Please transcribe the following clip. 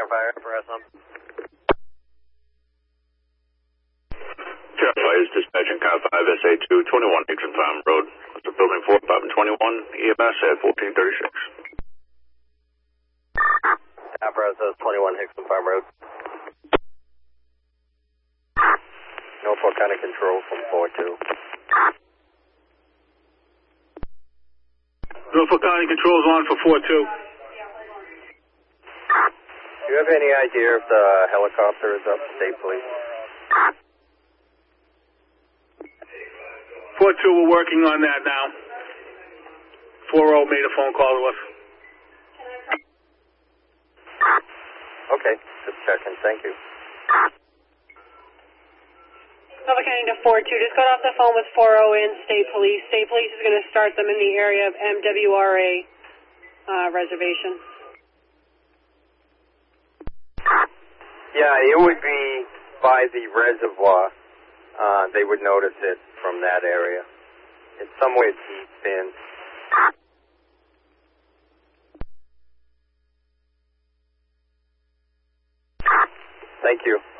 Fire for SM. Sheriff Fires dispatching car 5 SA2 21 Hickson Farm Road. What's the building 4 521 EMS at 1436. Apparatus 21 Hickson Farm Road. Norfolk County Control from 4-2. Norfolk County Control's on for 4-2. Do you have any idea if the helicopter is up, State Police? 4-2, we're working on that now. 4-0 made a phone call to us. Okay, just checking. Thank you. Norfolk County to 4-2. Just got off the phone with 4-0 in State Police. State Police is going to start them in the area of MWRA reservation. Yeah, it would be by the reservoir. They would notice it from that area. It's somewhere deep in. Thank you.